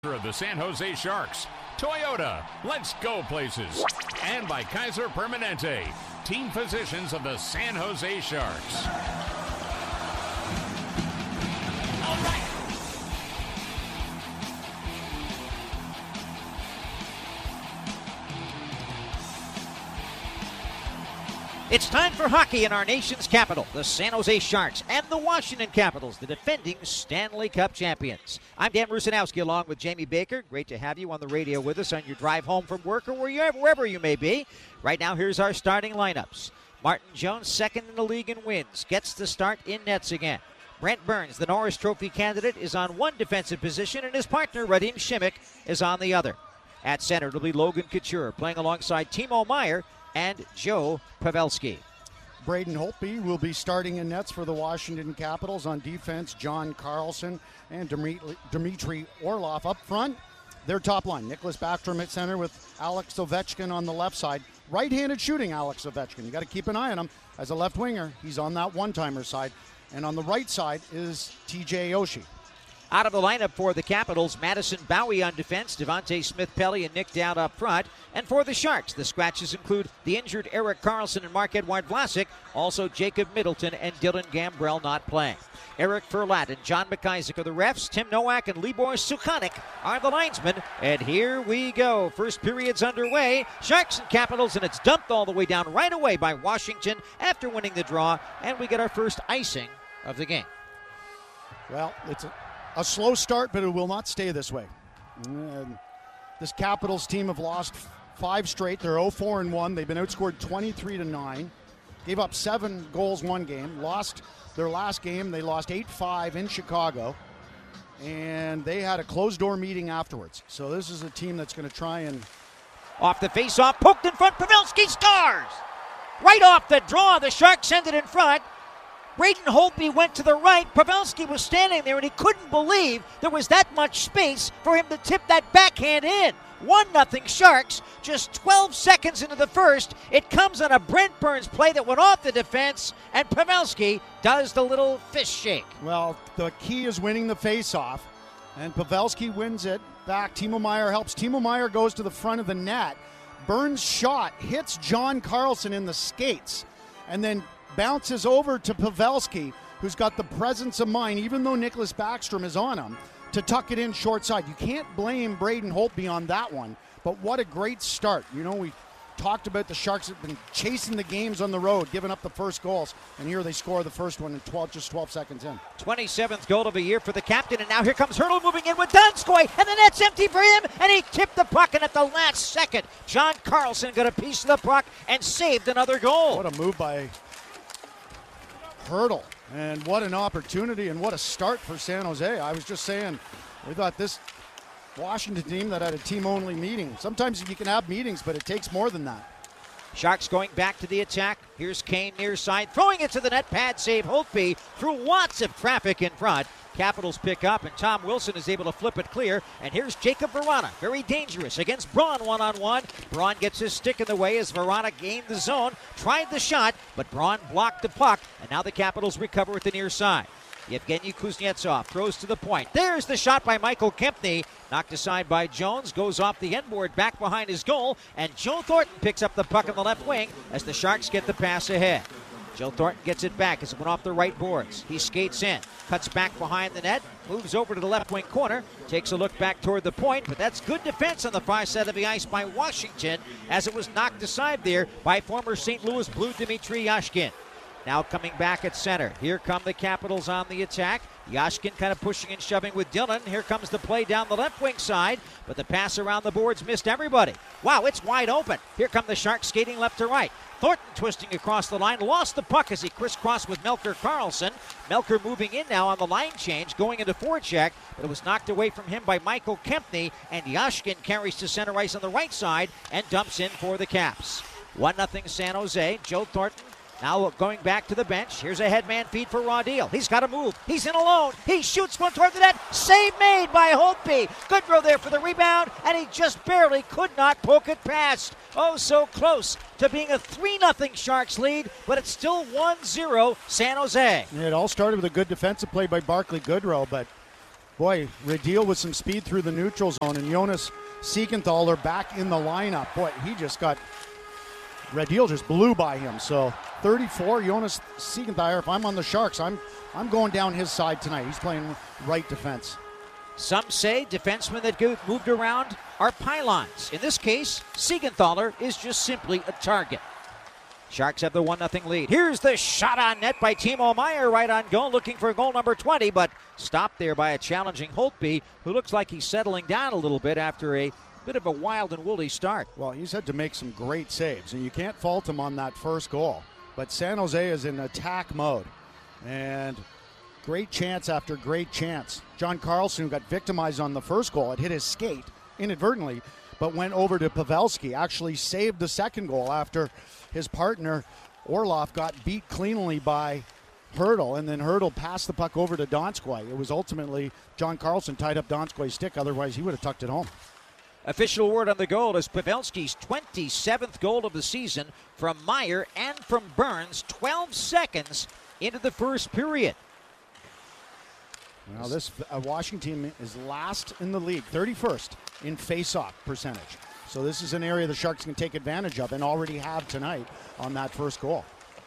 Of the San Jose Sharks, Toyota, let's go places, and by Kaiser Permanente, team physicians of the San Jose Sharks. All right. It's time for hockey in our nation's capital, the San Jose Sharks and the Washington Capitals, the defending Stanley Cup champions. I'm Dan Rusanowski along with Jamie Baker. Great to have you on the radio with us on your drive home from work or wherever you may be. Right now, here's our starting lineups. Martin Jones, second in the league in wins, gets the start in nets again. Brent Burns, the Norris Trophy candidate, is on one defensive position, and his partner, Radim Simek, is on the other. At center, it'll be Logan Couture playing alongside Timo Meier and Joe Pavelski. Braden Holtby will be starting in nets for the Washington Capitals. On defense, John Carlson and Dmitry Orlov. Up front, their top line. Nicholas Backstrom at center with Alex Ovechkin on the left side. Right-handed shooting Alex Ovechkin. You got to keep an eye on him. As a left winger, he's on that one-timer side. And on the right side is TJ Oshie. Out of the lineup for the Capitals, Madison Bowie on defense, Devontae Smith-Pelly and Nick Dowd up front. And for the Sharks, the scratches include the injured Erik Karlsson and Marc-Edouard Vlasic, also Jacob Middleton and Dylan Gambrell not playing. Eric Furlat and John McIsaac are the refs. Tim Nowak and Libor Suchanek are the linesmen. And here we go. First period's underway. Sharks and Capitals, and it's dumped all the way down right away by Washington after winning the draw. And we get our first icing of the game. Well, it's a slow start, but it will not stay this way. And this Capitals team have lost 5 straight. They're 0-4-1. They've been outscored 23-9. Gave up 7 goals one game. Lost their last game. They lost 8-5 in Chicago. And they had a closed-door meeting afterwards. So this is a team that's going to try and... Off the face-off, poked in front. Pavelski scores! Right off the draw, the Sharks send it in front. Braden Holtby went to the right. Pavelski was standing there, and he couldn't believe there was that much space for him to tip that backhand in. 1-0 Sharks, just 12 seconds into the first. It comes on a Brent Burns play that went off the defense, and Pavelski does the little fist shake. Well, the key is winning the face-off, and Pavelski wins it back. Timo Meier helps. Timo Meier goes to the front of the net. Burns' shot hits John Carlson in the skates, and then bounces over to Pavelski, who's got the presence of mind, even though Nicholas Backstrom is on him, to tuck it in short side. You can't blame Braden Holtby on that one, but what a great start. You know, we talked about the Sharks have been chasing the games on the road, giving up the first goals, and here they score the first one in 12 seconds in. 27th goal of the year for the captain, and now here comes Hertl moving in with Donskoy, and the net's empty for him, and he tipped the puck, and at the last second, John Carlson got a piece of the puck and saved another goal. What a move by Hertl, and what an opportunity and what a start for San Jose. I was just saying, we thought this Washington team that had a team-only meeting. Sometimes you can have meetings, but it takes more than that. Sharks going back to the attack. Here's Kane near side, throwing it to the net. Pad save Holtby through lots of traffic in front. Capitals pick up, and Tom Wilson is able to flip it clear. And here's Jacob Vrana, very dangerous against Braun one-on-one. Braun gets his stick in the way as Vrana gained the zone, tried the shot, but Braun blocked the puck, and now the Capitals recover at the near side. Yevgeny Kuznetsov throws to the point. There's the shot by Michael Kempny. Knocked aside by Jones, goes off the end board back behind his goal, and Joe Thornton picks up the puck on the left wing as the Sharks get the pass ahead. Joe Thornton gets it back as it went off the right boards. He skates in, cuts back behind the net, moves over to the left wing corner, takes a look back toward the point, but that's good defense on the far side of the ice by Washington as it was knocked aside there by former St. Louis Blue Dmitry Yashkin. Now coming back at center. Here come the Capitals on the attack. Yashkin kind of pushing and shoving with Dillon. Here comes the play down the left wing side, but the pass around the boards missed everybody. Wow, it's wide open. Here come the Sharks skating left to right. Thornton twisting across the line, lost the puck as he crisscrossed with Melker Karlsson. Melker moving in now on the line change, going into forecheck, but it was knocked away from him by Michael Kempny, and Yashkin carries to center ice on the right side and dumps in for the Caps. 1-0 San Jose. Joe Thornton now going back to the bench. Here's a headman feed for Rodil. He's got to move. He's in alone. He shoots one toward the net. Save made by Holtby. Goodrow there for the rebound, and he just barely could not poke it past. Oh, so close to being a 3-0 Sharks lead, but it's still 1-0 San Jose. It all started with a good defensive play by Barclay Goodrow, but Boy, Radil with some speed through the neutral zone, and Jonas Siegenthaler back in the lineup. Boy, Radil just blew by him. So 34, Jonas Siegenthaler. If I'm on the Sharks, I'm going down his side tonight. He's playing right defense. Some say defensemen that get moved around are pylons. In this case, Siegenthaler is just simply a target. Sharks have the 1-0 lead. Here's the shot on net by Timo Meier, right on goal, looking for goal number 20, but stopped there by a challenging Holtby, who looks like he's settling down a little bit after a bit of a wild and woolly start. Well, he's had to make some great saves, and you can't fault him on that first goal. But San Jose is in attack mode, and great chance after great chance. John Carlson, who got victimized on the first goal, had hit his skate inadvertently, but went over to Pavelski, actually saved the second goal after his partner Orlov got beat cleanly by Hurdle, and then Hurdle passed the puck over to Donskoy. It was ultimately John Carlson tied up Donskoy's stick, otherwise he would have tucked it home. Official word on the goal is Pavelski's 27th goal of the season from Meier and from Burns, 12 seconds into the first period. Now this Washington team is last in the league, 31st in face-off percentage. So this is an area the Sharks can take advantage of and already have tonight on that first goal.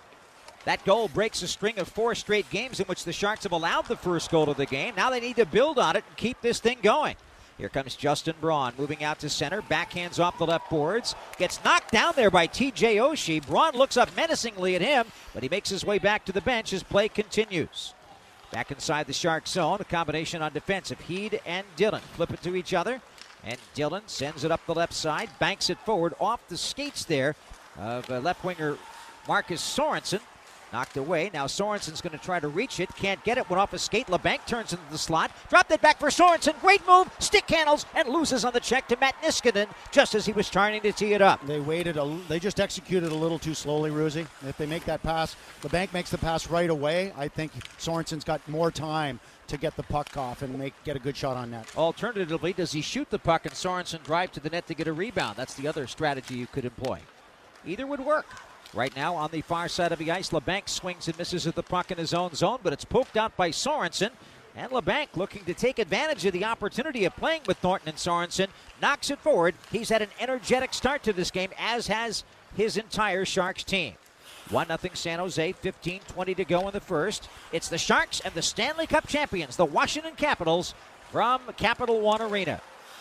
That goal breaks a string of 4 straight games in which the Sharks have allowed the first goal of the game. Now they need to build on it and keep this thing going. Here comes Justin Braun moving out to center. Backhands off the left boards. Gets knocked down there by TJ Oshie. Braun looks up menacingly at him, but he makes his way back to the bench as play continues. Back inside the Shark zone, a combination on defense of Heed and Dillon. Flip it to each other, and Dillon sends it up the left side, banks it forward off the skates there of left winger Marcus Sorensen. Knocked away. Now Sorensen's going to try to reach it. Can't get it. Went off a skate. LeBanc turns into the slot. Dropped it back for Sorensen. Great move. Stick handles and loses on the check to Matt Niskanen just as he was trying to tee it up. They just executed a little too slowly, Ruzi. If they make that pass, LeBanc makes the pass right away. I think Sorensen's got more time to get the puck off and get a good shot on net. Alternatively, does he shoot the puck and Sorensen drive to the net to get a rebound? That's the other strategy you could employ. Either would work. Right now on the far side of the ice, LeBanc swings and misses at the puck in his own zone, but it's poked out by Sorensen. And LeBanc, looking to take advantage of the opportunity of playing with Thornton and Sorensen, knocks it forward. He's had an energetic start to this game, as has his entire Sharks team. 1-0 San Jose, 15:20 to go in the first. It's the Sharks and the Stanley Cup champions, the Washington Capitals, from Capital One Arena.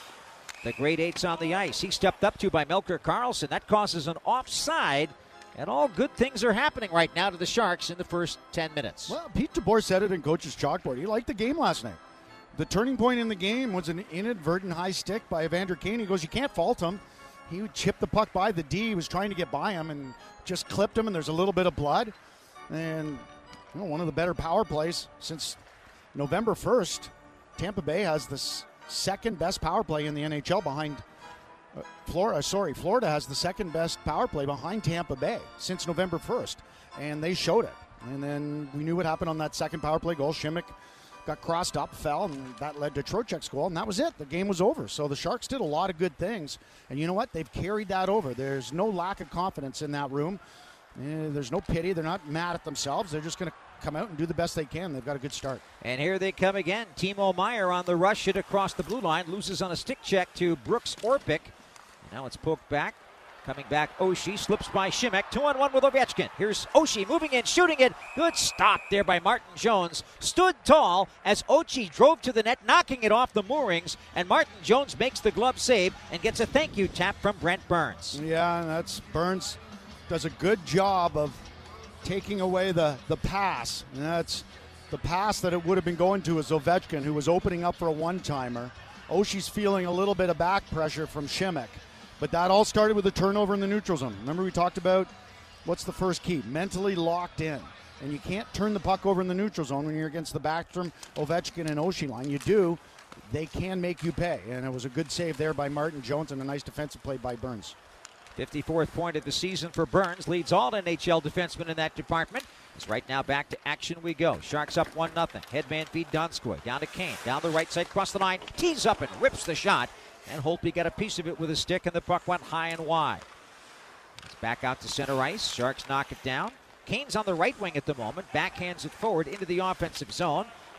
The grade 8's on the ice. He's stepped up to by Melker Karlsson. That causes an offside. And all good things are happening right now to the Sharks in the first 10 minutes. Well, Pete DeBoer said it in coach's chalkboard. He liked the game last night. The turning point in the game was an inadvertent high stick by Evander Kane. He goes, you can't fault him. He would chip the puck by the D. He was trying to get by him and just clipped him, and there's a little bit of blood. And one of the better power plays since November 1st. Tampa Bay has the second best power play in the NHL behind Florida has the second best power play behind Tampa Bay since November 1st, and they showed it. And then we knew what happened on that second power play goal. Šimek got crossed up, fell, and that led to Trocheck's goal, and that was it. The game was over. So the Sharks did a lot of good things, and you know what? They've carried that over. There's no lack of confidence in that room. There's no pity. They're not mad at themselves. They're just going to come out and do the best they can. They've got a good start. And here they come again. Timo Meier on the rush, hit across the blue line, loses on a stick check to Brooks Orpik. Now it's poked back. Coming back, Oshie slips by Šimek. 2-on-1 with Ovechkin. Here's Oshie moving in, shooting it. Good stop there by Martin Jones. Stood tall as Oshie drove to the net, knocking it off the moorings. And Martin Jones makes the glove save and gets a thank you tap from Brent Burns. Yeah, that's Burns does a good job of taking away the pass. And that's the pass that it would have been going to is Ovechkin, who was opening up for a one-timer. Oshie's feeling a little bit of back pressure from Šimek. But that all started with a turnover in the neutral zone. Remember we talked about what's the first key? Mentally locked in. And you can't turn the puck over in the neutral zone when you're against the Backstrom, Ovechkin, and Oshie line. You do, they can make you pay. And it was a good save there by Martin Jones and a nice defensive play by Burns. 54th point of the season for Burns. Leads all NHL defensemen in that department. It's right now back to action we go. Sharks up 1-0. Headman feed Donskoy. Down to Kane. Down the right side, across the line. Tees up and rips the shot. And Holtby got a piece of it with a stick, and the puck went high and wide. It's back out to center ice. Sharks knock it down. Kane's on the right wing at the moment. Backhands it forward into the offensive zone.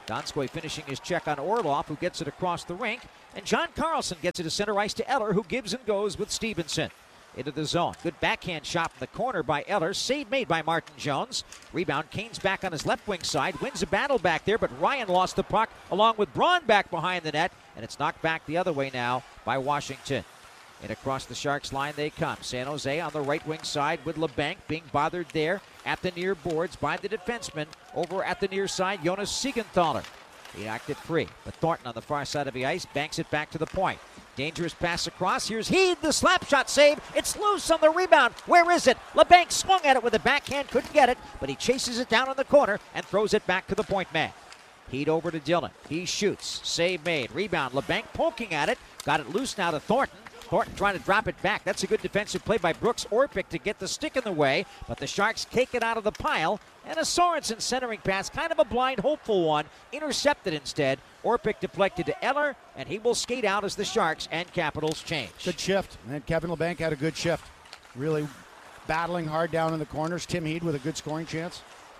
Donskoy finishing his check on Orloff, who gets it across the rink. And John Carlson gets it to center ice to Eller, who gives and goes with Stevenson. Into the zone. Good backhand shot in the corner by Eller. Save made by Martin Jones. Rebound. Kane's back on his left wing side. Wins a battle back there, but Ryan lost the puck along with Braun back behind the net. And it's knocked back the other way now by Washington. And across the Sharks line they come. San Jose on the right wing side with LeBanc being bothered there at the near boards by the defenseman. Over at the near side, Jonas Siegenthaler. He acted free, but Thornton on the far side of the ice banks it back to the point. Dangerous pass across. Here's Heed, the slap shot save. It's loose on the rebound. Where is it? LeBanc swung at it with a backhand, couldn't get it, but he chases it down in the corner and throws it back to the point man. Heed over to Dillon. He shoots. Save made. Rebound. LeBanc poking at it. Got it loose now to Thornton. Thornton trying to drop it back. That's a good defensive play by Brooks Orpik to get the stick in the way, but the Sharks take it out of the pile. And a Sorensen centering pass, kind of a blind, hopeful one, intercepted instead. Orpik deflected to Eller, and he will skate out as the Sharks and Capitals change. Good shift. And Kevin LeBanc had a good shift. Really battling hard down in the corners. Tim Heed with a good scoring chance.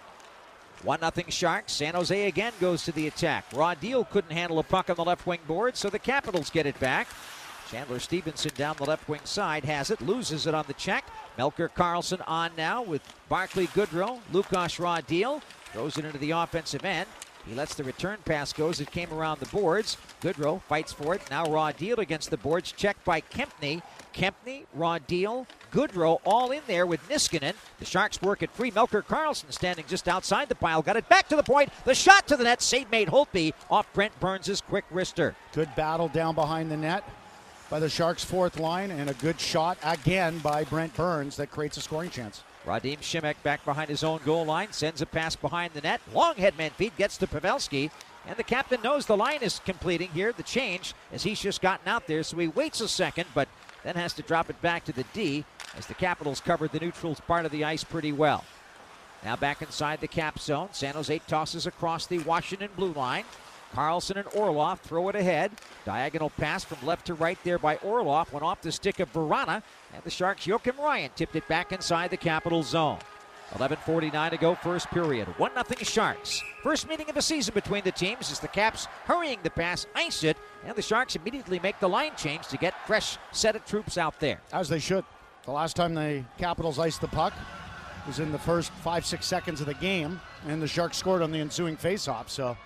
1-0 Sharks. San Jose again goes to the attack. Rodil couldn't handle a puck on the left wing board, so the Capitals get it back. Chandler Stevenson down the left wing side has it, loses it on the check. Melker Karlsson on now with Barclay Goodrow. Lukas Rodil throws it into the offensive end. He lets the return pass go as it came around the boards. Goodrow fights for it. Now Rodil against the boards, checked by Kempny. Kempny, Rodil, Goodrow all in there with Niskanen. The Sharks work it free. Melker Karlsson standing just outside the pile. Got it back to the point. The shot to the net. Save made Holtby off Brent Burns' quick wrister. Good battle down behind the net by the Sharks' fourth line, and a good shot again by Brent Burns that creates a scoring chance. Radim Šimek back behind his own goal line, sends a pass behind the net. Long headman feed gets to Pavelski, and the captain knows the line is completing here, the change, as he's just gotten out there, so he waits a second, but then has to drop it back to the D as the Capitals covered the neutral part of the ice pretty well. Now back inside the cap zone. San Jose tosses across the Washington blue line. Karlsson and Orloff throw it ahead. Diagonal pass from left to right there by Orloff. Went off the stick of Vrana. And the Sharks' Joakim Ryan tipped it back inside the Capitals zone. 11:49 to go, first period. 1-0 Sharks. First meeting of the season between the teams as the Caps hurrying the pass, ice it, and the Sharks immediately make the line change to get fresh set of troops out there. As they should. The last time the Capitals iced the puck was in the first 5-6 seconds of the game, and the Sharks scored on the ensuing faceoff. So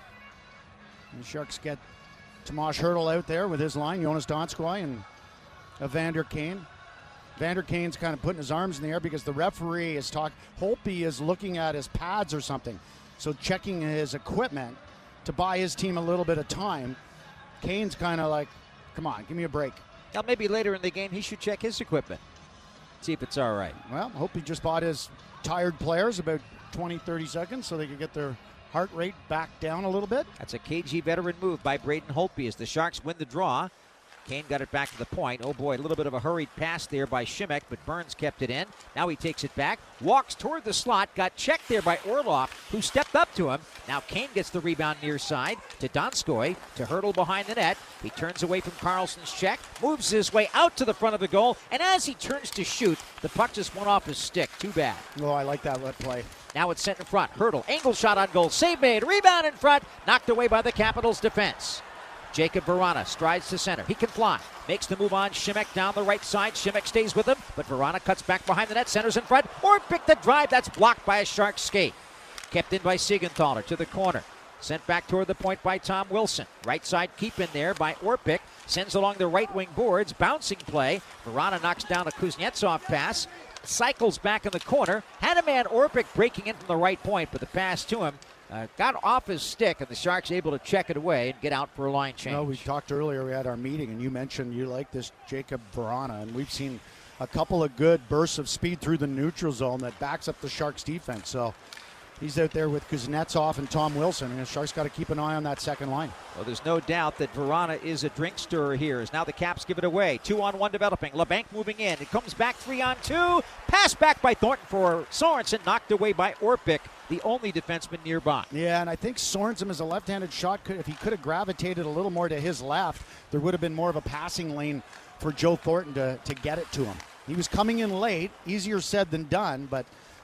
the Sharks get Tomas Hertl out there with his line, Jonas Donskoy and Evander Kane. Evander Kane's kind of putting his arms in the air because the referee is talking. Holtby is looking at his pads or something, so checking his equipment to buy his team a little bit of time. Kane's kind of like, come on, give me a break. Now maybe later in the game he should check his equipment, see if it's all right. Well, Holtby just bought his tired players about 20-30 seconds so they could get their heart rate back down a little bit. That's a KG veteran move by Braden Holtby as the Sharks win the draw. Kane got it back to the point. Oh boy, a little bit of a hurried pass there by Šimek, but Burns kept it in. Now he takes it back, walks toward the slot, got checked there by Orloff, who stepped up to him. Now Kane gets the rebound near side to Donskoy, to Hertl behind the net. He turns away from Karlsson's check, moves his way out to the front of the goal, and as he turns to shoot, the puck just went off his stick. Too bad. Oh, I like that play. Now it's sent in front. Hertl, angle shot on goal, save made, rebound in front, knocked away by the Capitals defense. Jacob Vrana strides to center. He can fly. Makes the move on Šimek down the right side. Šimek stays with him, but Vrana cuts back behind the net. Centers in front. Orpik the drive. That's blocked by a Shark skate. Kept in by Siegenthaler to the corner. Sent back toward the point by Tom Wilson. Right side keep in there by Orpik. Sends along the right wing boards. Bouncing play. Vrana knocks down a Kuznetsov pass. Cycles back in the corner. Had a man Orpik breaking in from the right point, but the pass to him got off his stick, and the Sharks able to check it away and get out for a line change. No, we talked earlier, we had our meeting, and you mentioned you like this Jacob Vrana, and we've seen a couple of good bursts of speed through the neutral zone that backs up the Sharks defense. So he's out there with Kuznetsov and Tom Wilson, and the Sharks got to keep an eye on that second line. Well, there's no doubt that Vrana is a drink stirrer here, as now the Caps give it away. 2-on-1 developing. LeBanc moving in. It comes back 3-on-2. Pass back by Thornton for Sorensen, knocked away by Orpik, the only defenseman nearby. Yeah, and I think Sorensen is a left-handed shot. If he could have gravitated a little more to his left, there would have been more of a passing lane for Joe Thornton to get it to him. He was coming in late, easier said than done, but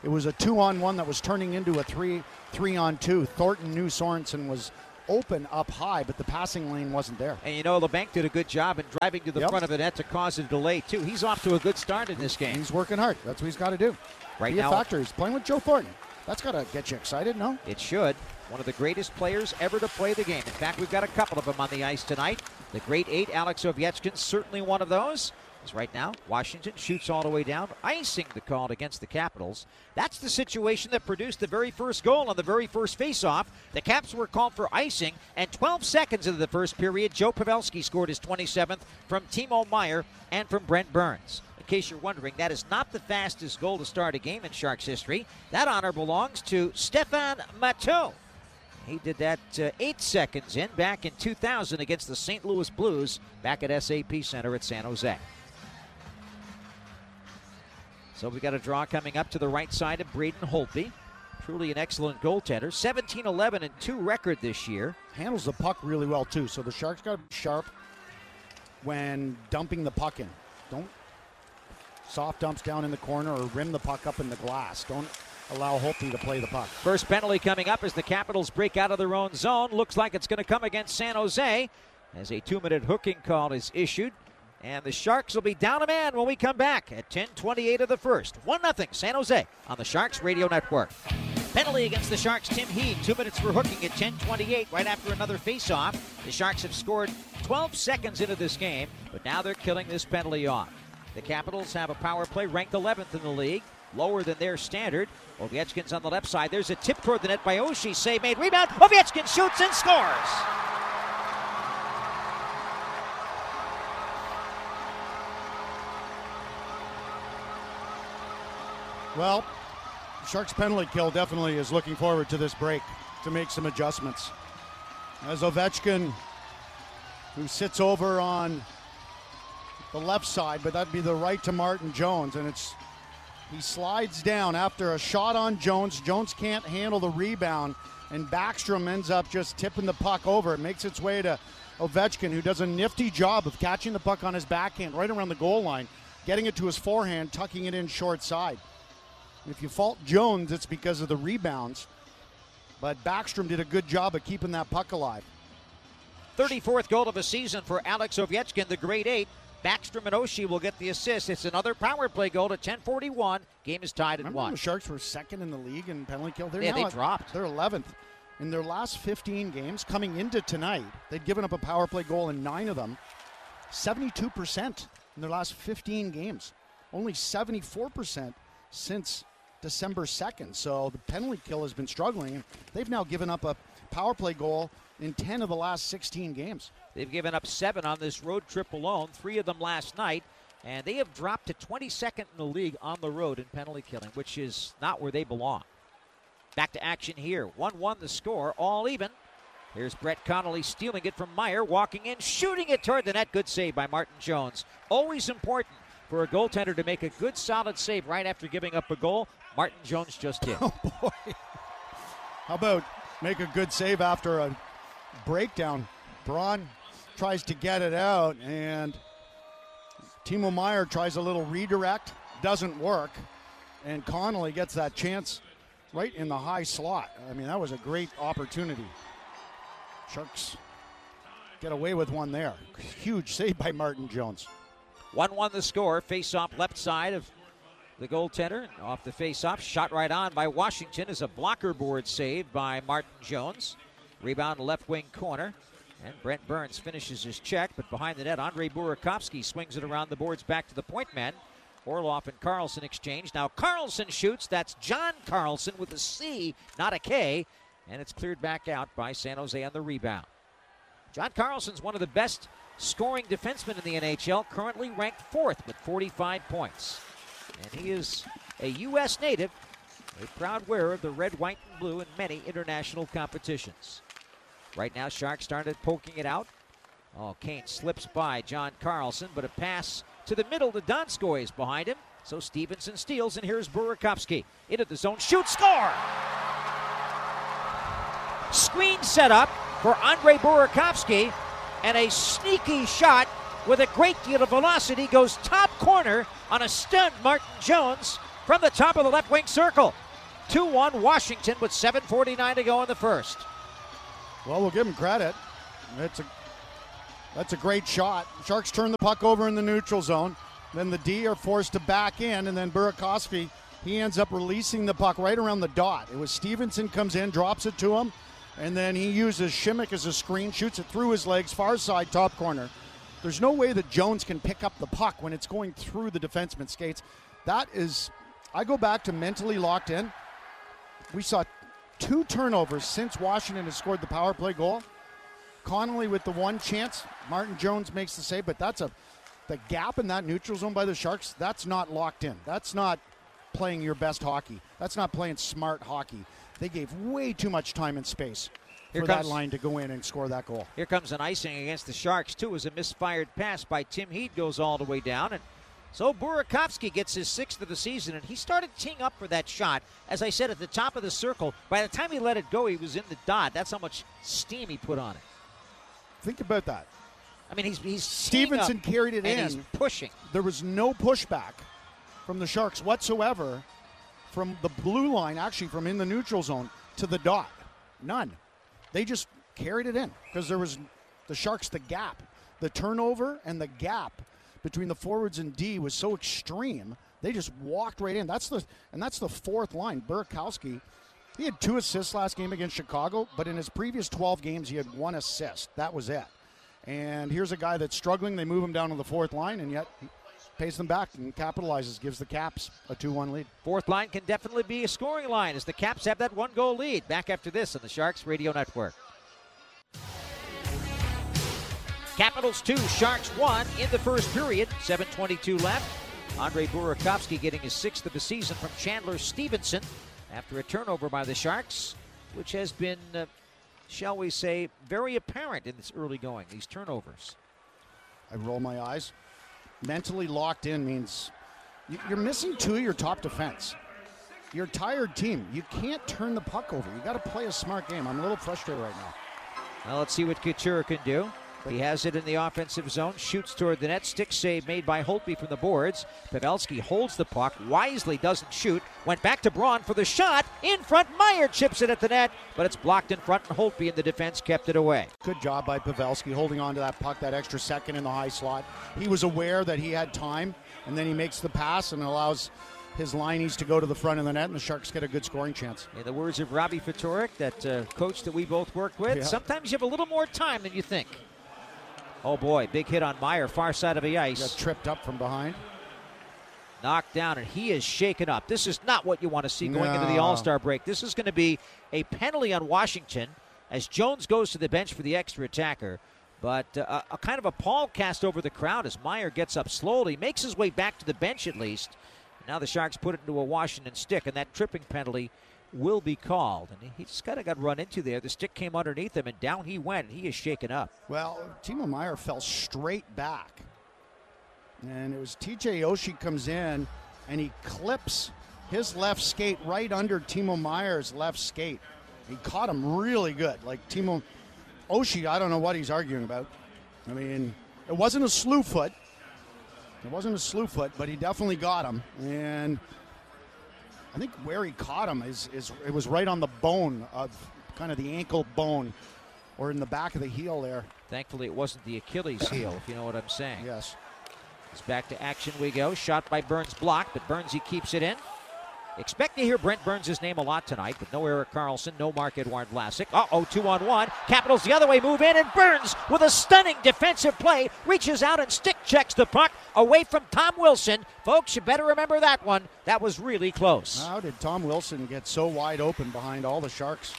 It was a 2-on-1 that was turning into a 3-on-2. Thornton knew Sorensen was open up high, but the passing lane wasn't there. And LeBanc did a good job in driving to the front of the net to cause a delay, too. He's off to a good start in this game. He's working hard. That's what he's got to do. Right Be now, a factor. He's playing with Joe Thornton. That's got to get you excited, no? It should. One of the greatest players ever to play the game. In fact, we've got a couple of them on the ice tonight. The great 8, Alex Ovechkin, certainly one of those. As right now, Washington shoots all the way down, icing the call against the Capitals. That's the situation that produced the very first goal on the very first faceoff. The Caps were called for icing, and 12 seconds into the first period, Joe Pavelski scored his 27th from Timo Meier and from Brent Burns. In case you're wondering, that is not the fastest goal to start a game in Sharks history. That honor belongs to Stefan Matteau. He did that 8 seconds in back in 2000 against the St. Louis Blues back at SAP Center at San Jose. So we got a draw coming up to the right side of Braden Holtby. Truly an excellent goaltender. 17-11-2 record this year. Handles the puck really well, too. So the Sharks got to be sharp when dumping the puck in. Don't soft dumps down in the corner or rim the puck up in the glass. Don't allow Holtby to play the puck. First penalty coming up as the Capitals break out of their own zone. Looks like it's going to come against San Jose as a 2-minute hooking call is issued. And the Sharks will be down a man when we come back at 10:28 of the first. 1-0 San Jose on the Sharks Radio Network. Penalty against the Sharks, Tim Heed. 2 minutes for hooking at 10:28 right after another faceoff. The Sharks have scored 12 seconds into this game, but now they're killing this penalty off. The Capitals have a power play ranked 11th in the league, lower than their standard. Ovechkin's on the left side. There's a tip toward the net by Oshie. Save made. Rebound. Ovechkin shoots and scores. Well, Sharks penalty kill definitely is looking forward to this break to make some adjustments. As Ovechkin, who sits over on the left side, but that'd be the right to Martin Jones, and he slides down after a shot on Jones. Jones can't handle the rebound, and Backstrom ends up just tipping the puck over. It makes its way to Ovechkin, who does a nifty job of catching the puck on his backhand right around the goal line, getting it to his forehand, tucking it in short side. If you fault Jones, it's because of the rebounds. But Backstrom did a good job of keeping that puck alive. 34th goal of the season for Alex Ovechkin, the grade 8. Backstrom and Oshie will get the assist. It's another power play goal to 10:41. Game is tied at 1. The Sharks were second in the league in penalty kill. They dropped. They're 11th. In their last 15 games, coming into tonight, they'd given up a power play goal in 9 of them. 72% in their last 15 games. Only 74% since December 2nd. So the penalty kill has been struggling. They've now given up a power play goal in 10 of the last 16 games. They've given up 7 on this road trip alone, 3 of them last night, and they have dropped to 22nd in the league on the road in penalty killing, which is not where they belong. Back to action here. 1-1 the score, all even. Here's Brett Connolly stealing it from Meier, walking in, shooting it toward the net. Good save by Martin Jones. Always important for a goaltender to make a good, solid save right after giving up a goal. Martin Jones just did. Oh, boy. How about make a good save after a breakdown? Braun tries to get it out, and Timo Meier tries a little redirect. Doesn't work. And Connolly gets that chance right in the high slot. I mean, that was a great opportunity. Sharks get away with one there. Huge save by Martin Jones. 1-1 the score. Face-off left side of the goaltender. Off the face-off. Shot right on by Washington is a blocker board save by Martin Jones. Rebound left wing corner. And Brent Burns finishes his check, but behind the net, Andrei Burakovsky swings it around the boards back to the point men. Orlov and Carlson exchange. Now Carlson shoots. That's John Carlson with a C, not a K. And it's cleared back out by San Jose on the rebound. John Carlson's one of the best scoring defensemen in the NHL, currently ranked 4th with 45 points. And he is a U.S. native, a proud wearer of the red, white, and blue in many international competitions. Right now, Sharks started poking it out. Oh, Kane slips by John Carlson, but a pass to the middle to Donskoy is behind him. So Stevenson steals, and here's Burakovsky. Into the zone, shoot, score! Screen set up for Andrei Burakovsky, and a sneaky shot with a great deal of velocity goes top corner on a stunned Martin Jones, from the top of the left wing circle. 2-1 Washington with 7:49 to go in the first. Well, we'll give him credit. That's a great shot. Sharks turn the puck over in the neutral zone. Then the D are forced to back in, and then Burakovsky, he ends up releasing the puck right around the dot. It was Stevenson comes in, drops it to him, and then he uses Shimmick as a screen, shoots it through his legs, far side, top corner. There's no way that Jones can pick up the puck when it's going through the defenseman's skates. That is, I go back to mentally locked in. We saw 2 turnovers since Washington has scored the power play goal. Connolly with the one chance. Martin Jones makes the save, but the gap in that neutral zone by the Sharks, that's not locked in. That's not playing your best hockey. That's not playing smart hockey. They gave way too much time and space for that line to go in and score that goal. Here comes an icing against the Sharks, too, as a misfired pass by Tim Heed goes all the way down. And so Burakovsky gets his 6th of the season, and he started teeing up for that shot. As I said, at the top of the circle. By the time he let it go, he was in the dot. That's how much steam he put on it. Think about that. I mean, he's Stevenson carried it in. He's pushing. There was no pushback from the Sharks whatsoever from the blue line, actually from in the neutral zone to the dot. None. They just carried it in because there was the Sharks, the gap, the turnover and the gap between the forwards and D was so extreme. They just walked right in. That's the fourth line. Burakovsky, he had 2 assists last game against Chicago, but in his previous 12 games, he had 1 assist. That was it. And here's a guy that's struggling. They move him down to the fourth line, and yet he pays them back and capitalizes, gives the Caps a 2-1 lead. Fourth line can definitely be a scoring line as the Caps have that 1-goal lead. Back after this on the Sharks Radio Network. Capitals 2, Sharks 1 in the first period. 7:22 left. Andre Burakovsky getting his 6th of the season from Chandler Stevenson after a turnover by the Sharks, which has been, shall we say, very apparent in this early going, these turnovers. I roll my eyes. Mentally locked in means you're missing 2 of your top defense. You're a tired team. You can't turn the puck over. You got to play a smart game. I'm a little frustrated right now. Well, let's see what Couture can do. He has it in the offensive zone, shoots toward the net, stick save made by Holtby from the boards. Pavelski holds the puck, wisely doesn't shoot, went back to Braun for the shot, in front, Meyer chips it at the net, but it's blocked in front, and Holtby in the defense kept it away. Good job by Pavelski holding on to that puck, that extra second in the high slot. He was aware that he had time, and then he makes the pass and allows his lineys to go to the front of the net, and the Sharks get a good scoring chance. In the words of Robbie Fatorik, that coach that we both worked with, sometimes you have a little more time than you think. Oh boy, big hit on Meyer, far side of the ice. Got tripped up from behind. Knocked down, and he is shaken up. This is not what you want to see going into the All-Star break. This is going to be a penalty on Washington as Jones goes to the bench for the extra attacker. But a kind of a pall cast over the crowd as Meyer gets up slowly, makes his way back to the bench at least. Now the Sharks put it into a Washington stick, and that tripping penalty will be called. And he just kind of got run into there. The stick came underneath him, and down he went, and he is shaken up. Well, Timo Meyer fell straight back. And it was TJ Oshie comes in, and he clips his left skate right under Timo Meyer's left skate. He caught him really good. Like Timo Oshie, I don't know what he's arguing about. I mean, it wasn't a slew foot. It wasn't a slew foot, but he definitely got him. And I think where he caught him it was right on the bone of kind of the ankle bone or in the back of the heel there. Thankfully, it wasn't the Achilles heel, if you know what I'm saying. Yes. It's back to action we go. Shot by Burns blocked, but Burns, he keeps it in. Expect to hear Brent Burns' name a lot tonight, but no Erik Karlsson, no Marc-Edouard Vlasic. 2-on-1. Capitals the other way, move in, and Burns with a stunning defensive play reaches out and stick checks the puck away from Tom Wilson. Folks, you better remember that one. That was really close. How did Tom Wilson get so wide open behind all the Sharks?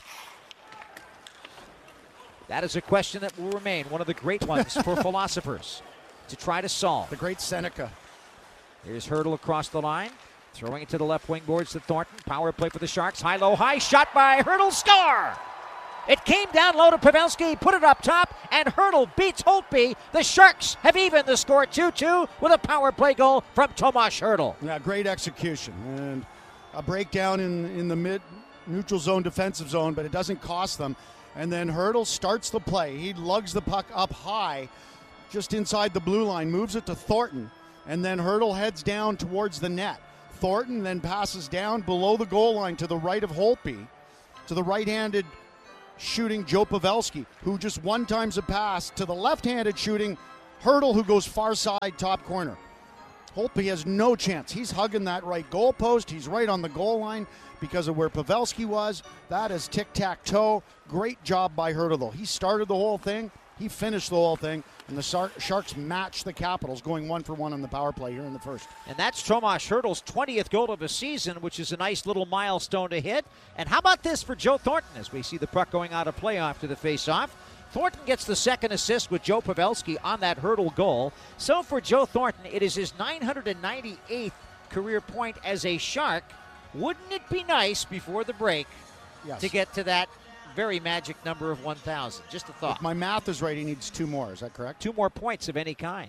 That is a question that will remain one of the great ones for philosophers to try to solve. The great Seneca. Here's Hertl across the line. Throwing it to the left wing boards to Thornton. Power play for the Sharks. High, low, high. Shot by Hertl. Score! It came down low to Pavelski. Put it up top. And Hertl beats Holtby. The Sharks have evened the score 2-2 with a power play goal from Tomas Hertl. Yeah, great execution. And a breakdown in the mid-neutral zone, defensive zone, but it doesn't cost them. And then Hertl starts the play. He lugs the puck up high just inside the blue line. Moves it to Thornton. And then Hertl heads down towards the net. Thornton then passes down below the goal line to the right of Holtby, to the right-handed shooting Joe Pavelski, who just one times a pass to the left-handed shooting Hurdle, who goes far side top corner. Holtby has no chance. He's hugging that right goal post. He's right on the goal line because of where Pavelski was. That is tic-tac-toe. Great job by Hurdle, though. He started the whole thing. He finished the whole thing. And the Sharks match the Capitals, going 1-for-1 on the power play here in the first. And that's Tomas Hurdle's 20th goal of the season, which is a nice little milestone to hit. And how about this for Joe Thornton as we see the puck going out of play after the face-off? Thornton gets the second assist with Joe Pavelski on that Hurdle goal. So for Joe Thornton, it is his 998th career point as a Shark. Wouldn't it be nice before the break to get to that very magic number of 1,000? Just a thought. If my math is right, he needs 2 more. Is that correct? 2 more points of any kind.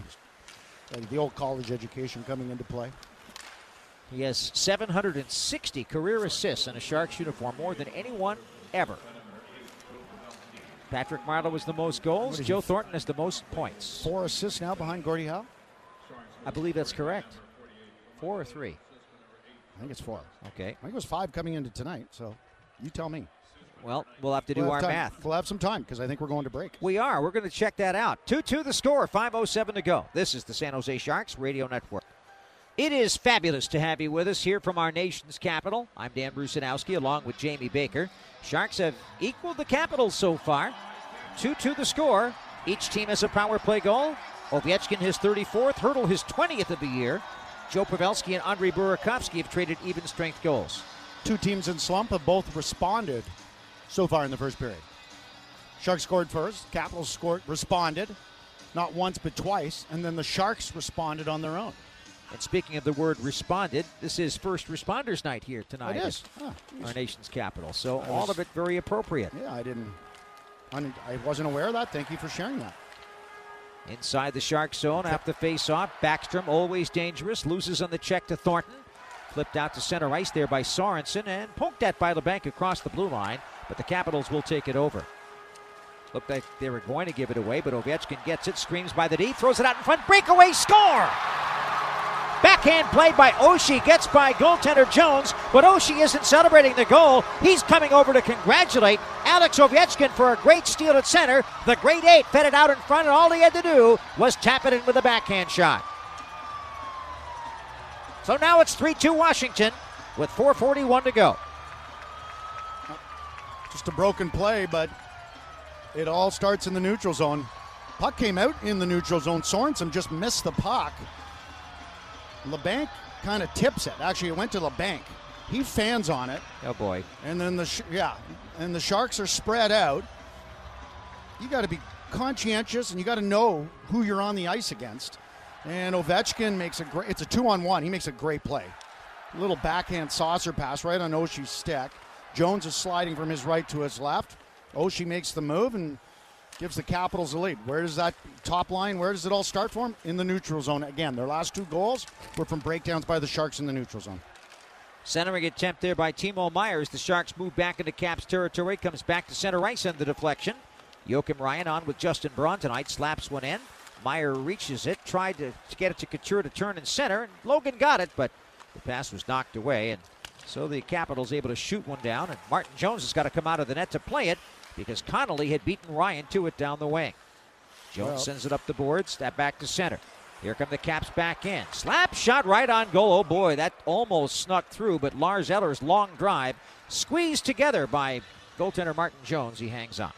The old college education coming into play. He has 760 career assists in a Sharks uniform, more than anyone ever. Patrick Marleau was the most goals. Joe Thornton has the most points. 4 assists now behind Gordie Howe? I believe that's correct. 4 or 3? I think it's 4. Okay. I think it was 5 coming into tonight, so you tell me. Well, we'll have to do our math. We'll have some time because I think we're going to break. We are. We're going to check that out. 2-2 the score, 5:07 to go. This is the San Jose Sharks Radio Network. It is fabulous to have you with us here from our nation's capital. I'm Dan Brusinowski along with Jamie Baker. Sharks have equaled the Capitals so far. 2-2 the score. Each team has a power play goal. Ovechkin his 34th, Hurdle his 20th of the year. Joe Pavelski and Andrei Burakovsky have traded even strength goals. 2 teams in slump have both responded so far in the first period. Sharks scored first. Capitals responded, not once but twice, and then the Sharks responded on their own. And speaking of the word responded, this is First Responders Night here tonight. It is. Our nation's capital. So all of it very appropriate. Yeah, I wasn't aware of that. Thank you for sharing that. Inside the Shark zone, after the face-off, Backstrom, always dangerous, loses on the check to Thornton. Flipped out to center ice there by Sorensen and poked at by LeBanc across the blue line, but the Capitals will take it over. Looked like they were going to give it away, but Ovechkin gets it, screams by the D, throws it out in front, breakaway score! Backhand play by Oshie, gets by goaltender Jones, but Oshie isn't celebrating the goal. He's coming over to congratulate Alex Ovechkin for a great steal at center. The great 8 fed it out in front, and all he had to do was tap it in with a backhand shot. So now it's 3-2 Washington with 4:41 to go. Just a broken play, but it all starts in the neutral zone. Puck came out in the neutral zone. Sorensen just missed the puck. LeBanc kind of tips it. Actually, it went to LeBanc. He fans on it. Oh, boy. And then the Sharks are spread out. You got to be conscientious, and you got to know who you're on the ice against. And Ovechkin makes it's a 2-on-1. He makes a great play. A little backhand saucer pass right on Oshie's stick. Jones is sliding from his right to his left. Oshie makes the move and gives the Capitals a lead. Where does that top line, where does it all start for them? In the neutral zone. Again, their last 2 goals were from breakdowns by the Sharks in the neutral zone. Centering attempt there by Timo Meier. The Sharks move back into Caps territory. Comes back to center ice on the deflection. Joakim Ryan on with Justin Braun tonight. Slaps one in. Meier reaches it. Tried to get it to Couture to turn in center. And Logan got it, but the pass was knocked away. And so the Capitals able to shoot one down. And Martin Jones has got to come out of the net to play it, because Connolly had beaten Ryan to it down the wing. Jones sends it up the board, step back to center. Here come the Caps back in. Slap shot right on goal. Oh boy, that almost snuck through, but Lars Eller's long drive squeezed together by goaltender Martin Jones. He hangs on.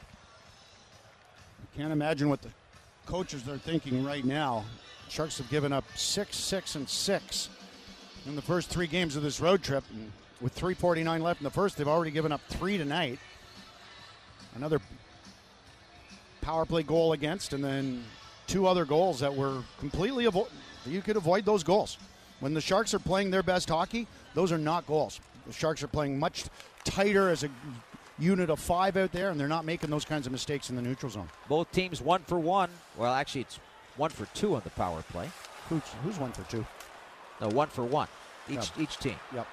I can't imagine what the coaches are thinking right now. Sharks have given up 6, 6, and 6 in the first 3 games of this road trip. And with 3:49 left in the first, they've already given up 3 tonight. Another power play goal against, and then 2 other goals that were completely you could avoid those goals. When the Sharks are playing their best hockey, those are not goals. The Sharks are playing much tighter as a unit of 5 out there, and they're not making those kinds of mistakes in the neutral zone. Both teams 1 for 1. Well, actually, it's 1 for 2 on the power play. Who's 1 for 2? No, 1 for 1. Each team. Yep.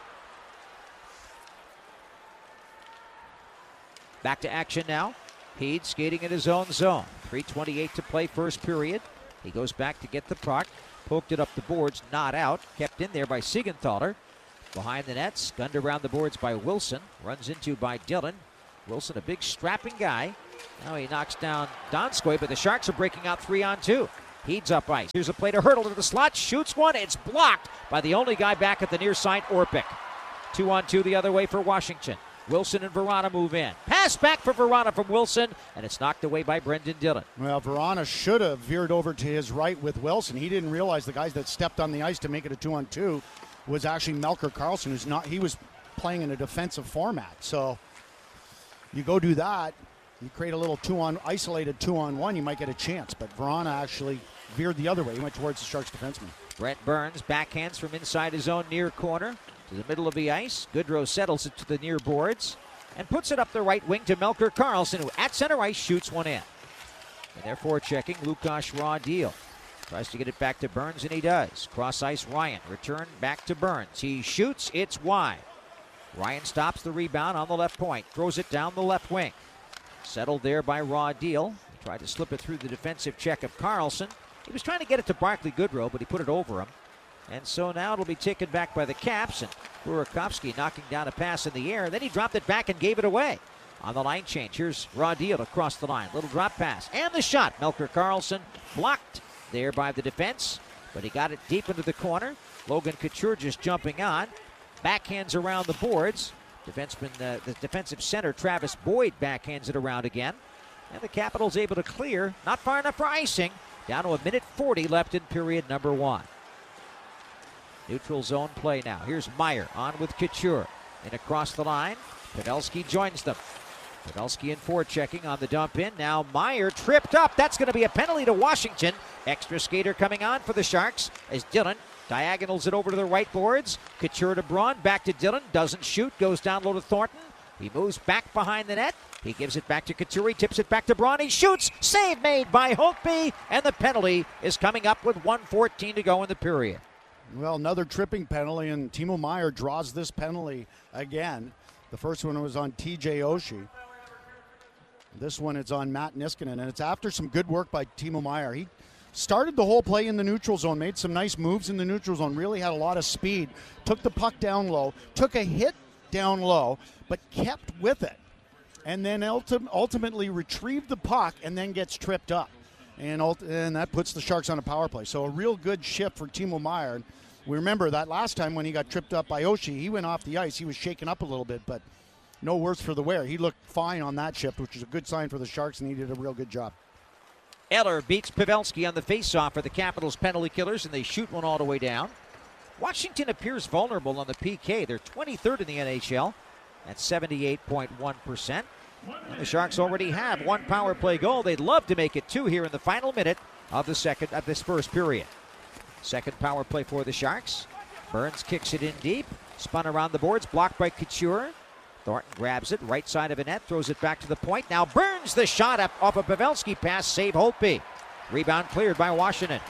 Back to action now. Heed skating in his own zone. 3:28 to play first period. He goes back to get the puck. poked it up the boards, not out. Kept in there by Siegenthaler. Behind the nets, gunned around the boards by Wilson. Runs into by Dillon. Wilson, a big strapping guy. Now he knocks down Donskoy, but the Sharks are breaking out 3-on-2. Heeds up ice. Here's a play to Hurdle to the slot. Shoots one. It's blocked by the only guy back at the near side, Orpik. 2-on-2 the other way for Washington. Wilson and Vrana move in. Pass back for Vrana from Wilson, and it's knocked away by Brendan Dillon. Well, Vrana should have veered over to his right with Wilson. He didn't realize the guys that stepped on the ice to make it a 2-on-2 was actually Melker Karlsson, who's not. He was playing in a defensive format. So you go do that, you create a little isolated 2-on-1, you might get a chance. But Vrana actually veered the other way. He went towards the Sharks defenseman. Brent Burns backhands from inside his own near corner to the middle of the ice. Goodrow settles it to the near boards and puts it up the right wing to Melker Karlsson, who at center ice shoots one in. And therefore checking Lukasz Radil. Tries to get it back to Burns, and he does. Cross ice Ryan. Return back to Burns. He shoots. It's wide. Ryan stops the rebound on the left point. Throws it down the left wing. Settled there by Radil. He tried to slip it through the defensive check of Karlsson. He was trying to get it to Barclay Goodrow, but he put it over him. And so now it'll be taken back by the Caps, and Burakovsky knocking down a pass in the air. Then he dropped it back and gave it away. On the line change, here's Radil across the line. Little drop pass. And the shot. Melker Karlsson blocked there by the defense, but he got it deep into the corner. Logan Couture just jumping on. Backhands around the boards. Defenseman, the defensive center, Travis Boyd, backhands it around again. And the Capitals able to clear. Not far enough for icing. Down to 1:40 left in period number 1. Neutral zone play now. Here's Meyer on with Couture. And across the line, Pavelski joins them. Pavelski and forechecking on the dump in. Now Meyer tripped up. That's going to be a penalty to Washington. Extra skater coming on for the Sharks as Dillon diagonals it over to the right boards. Couture to Braun. Back to Dillon. Doesn't shoot. Goes down low to Thornton. He moves back behind the net. He gives it back to Couture. He tips it back to Braun. He shoots. Save made by Holtby. And the penalty is coming up with 1:14 to go in the period. Well, another tripping penalty, and Timo Meier draws this penalty again. The first one was on TJ Oshie. This one is on Matt Niskanen, and it's after some good work by Timo Meier. He started the whole play in the neutral zone, made some nice moves in the neutral zone, really had a lot of speed, took the puck down low, took a hit down low, but kept with it, and then ultimately retrieved the puck and then gets tripped up. And that puts the Sharks on a power play. So a real good shift for Timo Meier. We remember that last time when he got tripped up by Oshie, he went off the ice. He was shaken up a little bit, but no worse for the wear. He looked fine on that shift, which is a good sign for the Sharks, and he did a real good job. Eller beats Pavelski on the faceoff for the Capitals penalty killers, and they shoot one all the way down. Washington appears vulnerable on the PK. They're 23rd in the NHL at 78.1%. And the Sharks already have one power play goal. They'd love to make it 2 here in the final minute of this first period. Second power play for the Sharks. Burns kicks it in deep. Spun around the boards, blocked by Couture. Thornton grabs it, right side of a net, throws it back to the point. Now Burns the shot up off a Pavelski pass, save Holtby. Rebound cleared by Washington.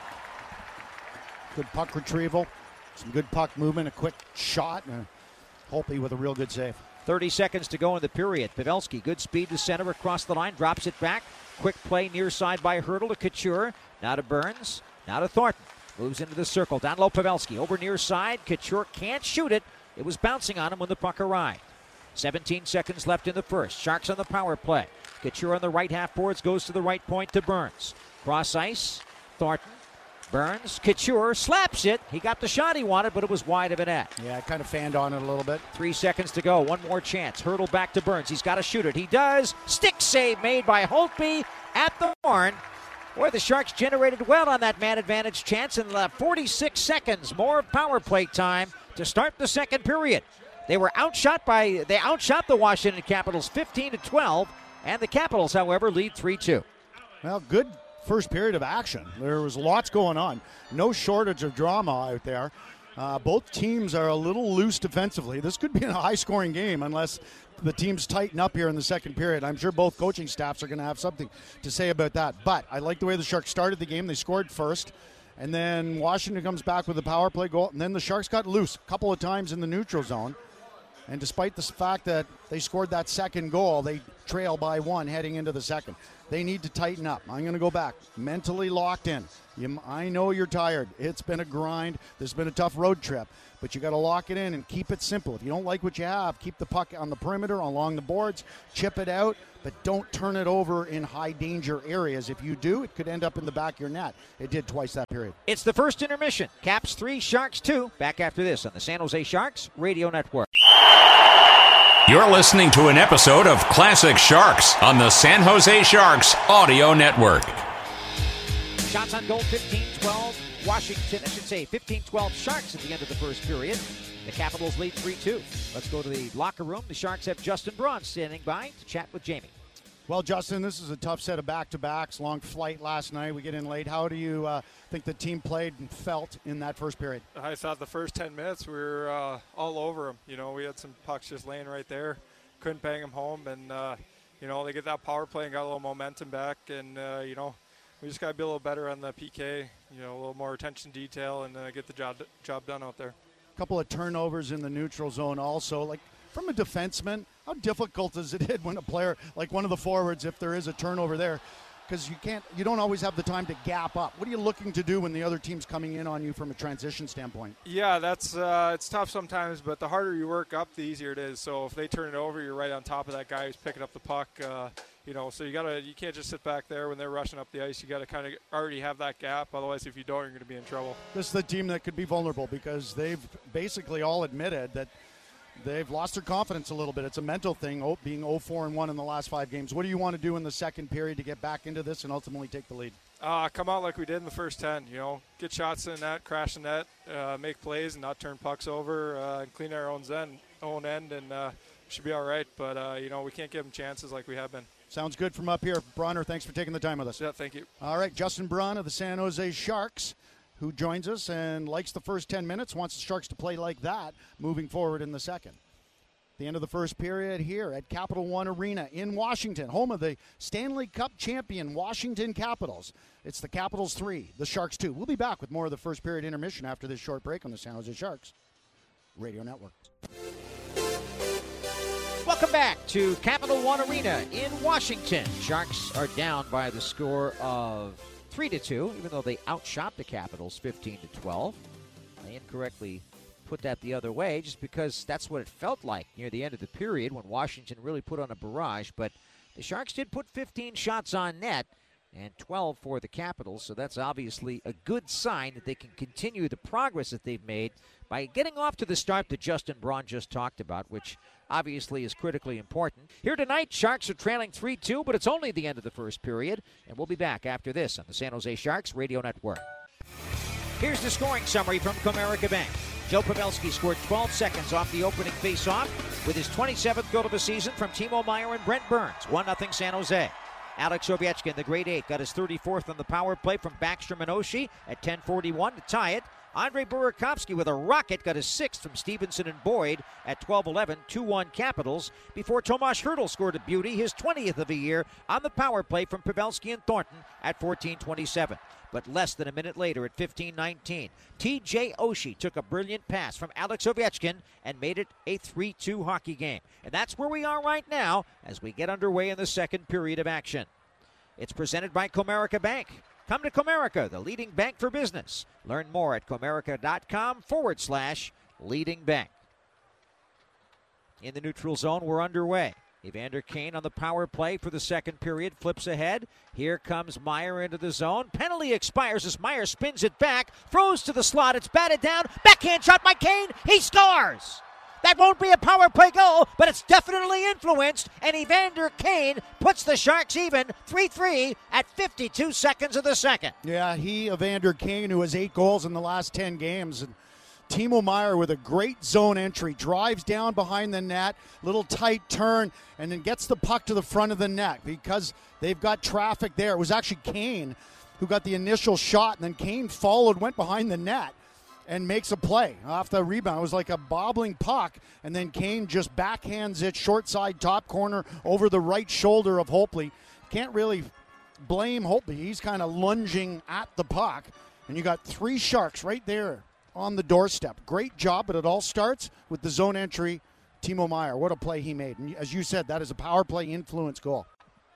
Good puck retrieval, some good puck movement, a quick shot, and Holtby with a real good save. 30 seconds to go in the period. Pavelski, good speed to center across the line, drops it back. Quick play near side by Hurdle to Couture. Now to Burns, now to Thornton. Moves into the circle, down low Pavelski, over near side. Couture can't shoot it. It was bouncing on him when the puck arrived. 17 seconds left in the first. Sharks on the power play. Couture on the right half boards, goes to the right point to Burns. Cross ice, Thornton. Burns, Couture slaps it. He got the shot he wanted, but it was wide of a net. Yeah, kind of fanned on it a little bit. 3 seconds to go. One more chance. Hurdle back to Burns. He's got to shoot it. He does. Stick save made by Holtby at the horn. Boy, the Sharks generated well on that man advantage chance in 46 seconds. More power play time to start the second period. They outshot the Washington Capitals 15-12, and the Capitals, however, lead 3-2. Well, good first period of action. There was lots going on. No shortage of drama out there. Both teams are a little loose defensively. This could be a high-scoring game unless the teams tighten up here in the second period. I'm sure both coaching staffs are going to have something to say about that. But I like the way the Sharks started the game. They scored first, and then Washington comes back with a power play goal, and then the Sharks got loose a couple of times in the neutral zone. And despite the fact that they scored that second goal, they trail by 1 heading into the second. They need to tighten up. I'm going to go back. Mentally locked in. I know you're tired. It's been a grind. There's been a tough road trip. But you got to lock it in and keep it simple. If you don't like what you have, keep the puck on the perimeter, along the boards, chip it out, but don't turn it over in high danger areas. If you do, it could end up in the back of your net. It did twice that period. It's the first intermission. Caps 3, Sharks 2. Back after this on the San Jose Sharks Radio Network. You're listening to an episode of Classic Sharks on the San Jose Sharks Audio Network. Shots on goal, 15-12. Washington, I should say 15-12 Sharks at the end of the first period. The Capitals lead 3-2. Let's go to the locker room. The Sharks have Justin Braun standing by to chat with Jamie. Well, Justin, this is a tough set of back-to-backs. Long flight last night. We get in late. How do you think the team played and felt in that first period? I thought the first 10 minutes we were all over them. You know, we had some pucks just laying right there. Couldn't bang them home. And, they get that power play and got a little momentum back. And, we just got to be a little better on the PK, a little more attention to detail and get the job done out there. A couple of turnovers in the neutral zone also. Like, from a defenseman, how difficult is it when a player, like one of the forwards, if there is a turnover there, because you don't always have the time to gap up. What are you looking to do when the other team's coming in on you from a transition standpoint? Yeah, that's it's tough sometimes, but the harder you work up, the easier it is. So if they turn it over, you're right on top of that guy who's picking up the puck. So you can't just sit back there when they're rushing up the ice. You got to kind of already have that gap. Otherwise, if you don't, you're going to be in trouble. This is the team that could be vulnerable because they've basically all admitted that they've lost their confidence a little bit. It's a mental thing, being 0-4-1 in the last 5 games. What do you want to do in the second period to get back into this and ultimately take the lead? Come out like we did in the first 10. Get shots in the net, crash the net, make plays, and not turn pucks over, and clean our own end, and should be all right. But we can't give them chances like we have been. Sounds good from up here. Bronner, thanks for taking the time with us. Yeah, thank you. All right, Justin Braun of the San Jose Sharks, who joins us and likes the first 10 minutes, wants the Sharks to play like that moving forward in the second. The end of the first period here at Capital One Arena in Washington, home of the Stanley Cup champion Washington Capitals. It's the Capitals 3, the Sharks 2. We'll be back with more of the first period intermission after this short break on the San Jose Sharks Radio Network. Welcome back to Capital One Arena in Washington. Sharks are down by the score of 3-2, even though they outshot the Capitals 15-12. I incorrectly put that the other way just because that's what it felt like near the end of the period when Washington really put on a barrage. But the Sharks did put 15 shots on net and 12 for the Capitals, so that's obviously a good sign that they can continue the progress that they've made by getting off to the start that Justin Braun just talked about, which obviously is critically important. Here tonight, Sharks are trailing 3-2, but it's only the end of the first period, and we'll be back after this on the San Jose Sharks Radio Network. Here's the scoring summary from Comerica Bank. Joe Pavelski scored 12 seconds off the opening face-off with his 27th goal of the season from Timo Meier and Brent Burns. 1-0 San Jose. Alex Ovechkin, the grade 8, got his 34th on the power play from Backstrom and Oshie at 10:41 to tie it. Andrei Burakovsky with a rocket got his 6th from Stevenson and Boyd at 12:11, 2-1 Capitals, before Tomas Hertl scored a beauty, his 20th of the year, on the power play from Pavelski and Thornton at 14:27. But less than a minute later at 15:19, T.J. Oshie took a brilliant pass from Alex Ovechkin and made it a 3-2 hockey game. And that's where we are right now as we get underway in the second period of action. It's presented by Comerica Bank. Come to Comerica, the leading bank for business. Learn more at comerica.com/leading bank. In the neutral zone, we're underway. Evander Kane on the power play for the second period, flips ahead. Here comes Meier into the zone. Penalty expires as Meier spins it back, throws to the slot. It's batted down. Backhand shot by Kane. He scores. That won't be a power play goal, but it's definitely influenced, and Evander Kane puts the Sharks even 3-3 at 52 seconds of the second. Yeah, Evander Kane, who has 8 goals in the last 10 games, and Timo Meier with a great zone entry, drives down behind the net, little tight turn, and then gets the puck to the front of the net because they've got traffic there. It was actually Kane who got the initial shot, and then Kane followed, went behind the net, and makes a play off the rebound. It was like a bobbling puck, and then Kane just backhands it short side top corner over the right shoulder of Holtby. Can't really blame Holtby. He's kind of lunging at the puck, and you got 3 Sharks right there on the doorstep. Great job, but it all starts with the zone entry, Timo Meier, what a play he made. And as you said, that is a power play influence goal.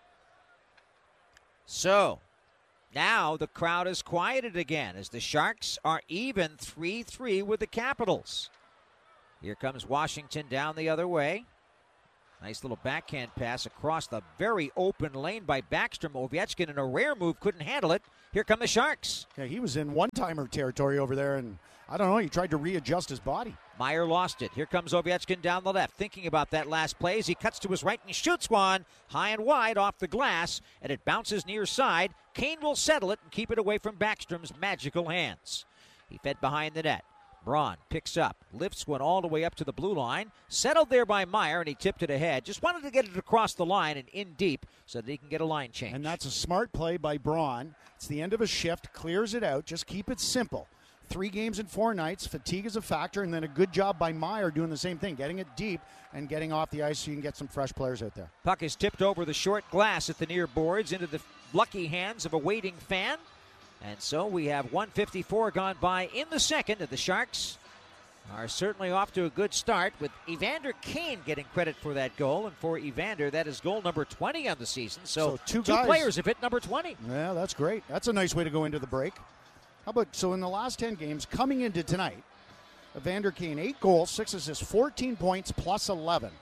So, now the crowd is quieted again as the Sharks are even 3-3 with the Capitals. Here comes Washington down the other way. Nice little backhand pass across the very open lane by Backstrom. Ovechkin in a rare move couldn't handle it. Here come the Sharks. Yeah, he was in one-timer territory over there, and I don't know, he tried to readjust his body. Meier lost it. Here comes Ovechkin down the left, thinking about that last play as he cuts to his right and shoots one high and wide off the glass, and it bounces near side. Kane will settle it and keep it away from Backstrom's magical hands. He fed behind the net. Braun picks up, lifts one all the way up to the blue line, settled there by Meier, and he tipped it ahead. Just wanted to get it across the line and in deep so that he can get a line change. And that's a smart play by Braun. It's the end of a shift, clears it out, just keep it simple. 3 games in 4 nights, fatigue is a factor, and then a good job by Meier doing the same thing, getting it deep and getting off the ice so you can get some fresh players out there. Puck is tipped over the short glass at the near boards into the lucky hands of a waiting fan. And so we have 1:54 gone by in the second, and the Sharks are certainly off to a good start with Evander Kane getting credit for that goal. And for Evander, that is goal number 20 on the season. So two players have hit number 20. Yeah, that's great. That's a nice way to go into the break. How about, so in the last 10 games, coming into tonight, Evander Kane, 8 goals, 6 assists, 14 points, plus 11.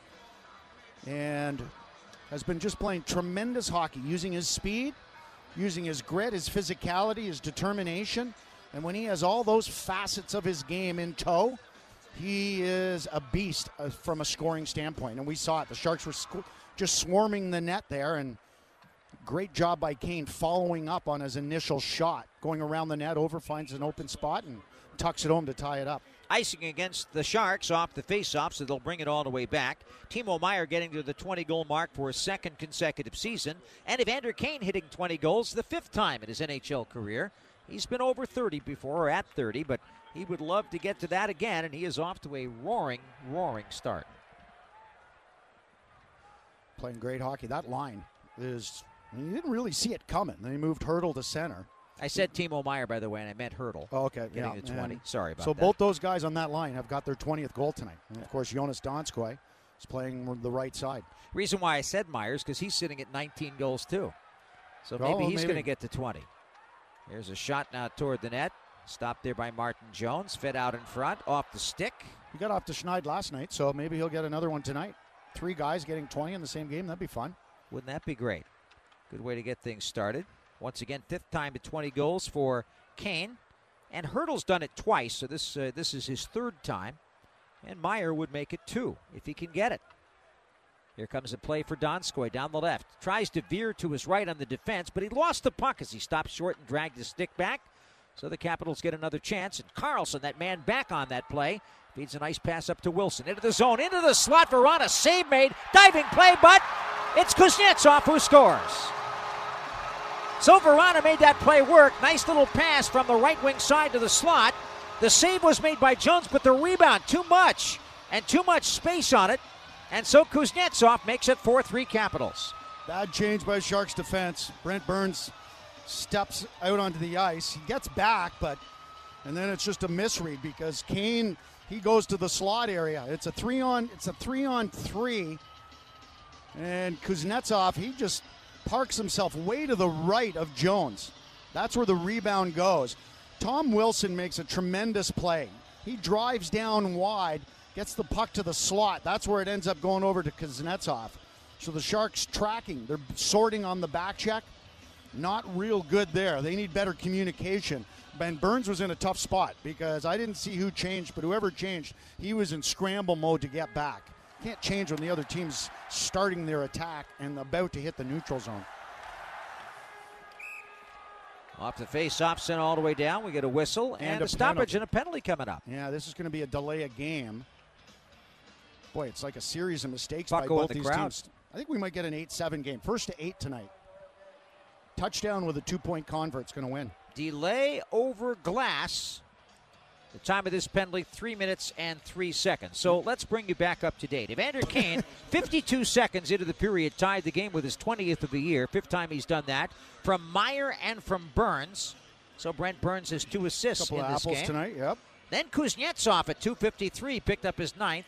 And has been just playing tremendous hockey, using his speed, using his grit, his physicality, his determination. And when he has all those facets of his game in tow, he is a beast from a scoring standpoint. And we saw it. The Sharks were just swarming the net there. And great job by Kane following up on his initial shot. Going around the net, over, finds an open spot, and tucks it home to tie it up. Icing against the Sharks off the face-off, so they'll bring it all the way back. Timo Meier getting to the 20-goal mark for a second consecutive season. And Evander Kane hitting 20 goals the 5th time in his NHL career. He's been over 30 before, or at 30, but he would love to get to that again, and he is off to a roaring, roaring start. Playing great hockey. That line is, you didn't really see it coming. Then he moved Hurdle to center. I said Timo Meier, by the way, and I meant Hurdle. Oh, okay. Getting to 20. Sorry about that. So both those guys on that line have got their 20th goal tonight. And of course, Jonas Donskoy is playing the right side. Reason why I said Myers, because he's sitting at 19 goals too. So maybe he's going to get to 20. Here's a shot now toward the net. Stopped there by Martin Jones. Fed out in front, off the stick. He got off to Schneid last night, so maybe he'll get another one tonight. 3 guys getting 20 in the same game. That'd be fun. Wouldn't that be great? Good way to get things started. Once again, 5th time to 20 goals for Kane. And Hurdle's done it twice, so this is his 3rd time. And Meier would make it 2 if he can get it. Here comes a play for Donskoy down the left. Tries to veer to his right on the defense, but he lost the puck as he stopped short and dragged his stick back. So the Capitals get another chance. And Carlson, that man back on that play, feeds a nice pass up to Wilson. Into the zone, into the slot. Verana, save made. Diving play, but it's Kuznetsov who scores. So Verana made that play work. Nice little pass from the right wing side to the slot. The save was made by Jones, but the rebound, too much. And too much space on it. And so Kuznetsov makes it 4-3 Capitals. Bad change by Sharks defense. Brent Burns steps out onto the ice. He gets back, and then it's just a misread because Kane, he goes to the slot area. It's a 3-on-3. And Kuznetsov, he just parks himself way to the right of Jones. That's where the rebound goes. Tom Wilson makes a tremendous play. He drives down wide, gets the puck to the slot. That's where it ends up going over to Kuznetsov. So the Sharks tracking. They're sorting on the back check. Not real good there. They need better communication. Ben Burns was in a tough spot because I didn't see who changed, but whoever changed, he was in scramble mode to get back. Can't change when the other team's starting their attack and about to hit the neutral zone. Off the face-off, sent all the way down. We get a whistle and a stoppage and a penalty coming up. Yeah, this is going to be a delay of game. Boy, it's like a series of mistakes by both these teams. I think we might get an 8-7 game. 1st to 8 tonight. Touchdown with a 2-point convert's going to win. Delay over glass. The time of this penalty, 3 minutes and 3 seconds. So let's bring you back up to date. Evander Kane, 52 seconds into the period, tied the game with his 20th of the year. 5th time he's done that. From Meier and from Burns. So Brent Burns has 2 assists in this game. Couple of apples tonight, yep. Then Kuznetsov at 2:53 picked up his 9th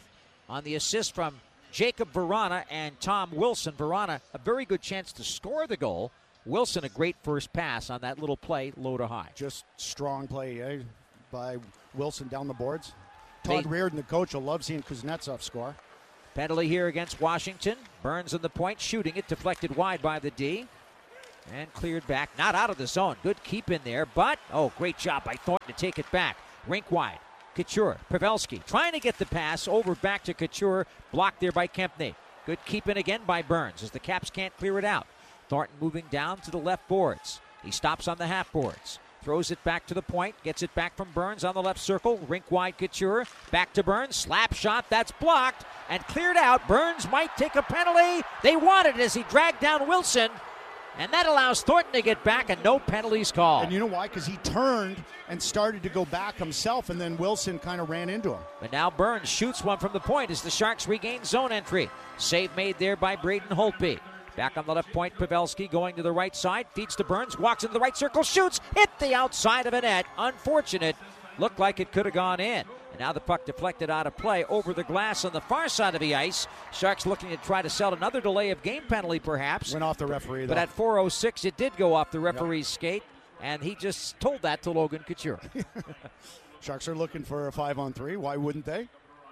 on the assist from Jacob Vrana and Tom Wilson. Vrana, a very good chance to score the goal. Wilson, a great first pass on that little play, low to high. Just strong play by Wilson down the boards. Todd Reardon, the coach, will love seeing Kuznetsov score. Penalty here against Washington. Burns on the point, shooting it, deflected wide by the D. And cleared back, not out of the zone. Good keep in there, but, great job by Thornton to take it back. Rink wide. Couture, Pavelski trying to get the pass over back to Couture. Blocked there by Kempny. Good keeping again by Burns as the Caps can't clear it out. Thornton moving down to the left boards. He stops on the half boards. Throws it back to the point. Gets it back from Burns on the left circle. Rink wide Couture. Back to Burns. Slap shot. That's blocked and cleared out. Burns might take a penalty. They want it as he dragged down Wilson. And that allows Thornton to get back and no penalties called. And you know why? Because he turned and started to go back himself, and then Wilson kind of ran into him. But now Burns shoots one from the point as the Sharks regain zone entry. Save made there by Braden Holtby. Back on the left point, Pavelski going to the right side. Feeds to Burns, walks into the right circle, shoots, hit the outside of a net. Unfortunate. Looked like it could have gone in. And now the puck deflected out of play over the glass on the far side of the ice. Sharks looking to try to sell another delay of game penalty perhaps. Went off the referee, though. But at 4:06 it did go off the referee's skate. And he just told that to Logan Couture. Sharks are looking for a 5-on-3. Why wouldn't they?